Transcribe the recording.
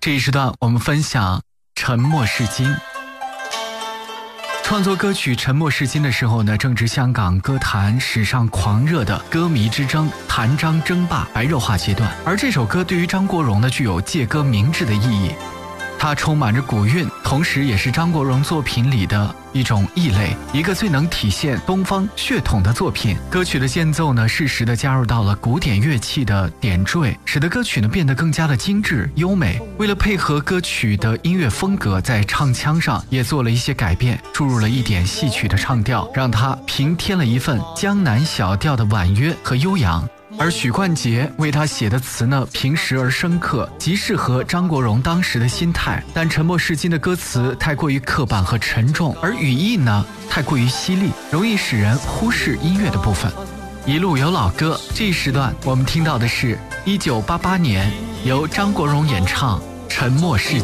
这一时段我们分享《沉默是金》。创作歌曲《沉默是金》的时候呢，正值香港歌坛史上狂热的歌迷之争、谭张争霸白热化阶段，而这首歌对于张国荣呢具有借歌明志的意义。它充满着古韵，同时也是张国荣作品里的一种异类，一个最能体现东方血统的作品。歌曲的间奏呢，适时地加入到了古典乐器的点缀，使得歌曲呢变得更加的精致优美。为了配合歌曲的音乐风格，在唱腔上也做了一些改变，注入了一点戏曲的唱调，让它平添了一份江南小调的婉约和悠扬。而许冠杰为他写的词呢，平实而深刻，极适合张国荣当时的心态。但《沉默是金》的歌词太过于刻板和沉重，而语义呢太过于犀利，容易使人忽视音乐的部分。一路有老歌，这一时段我们听到的是1988年由张国荣演唱《沉默是金》。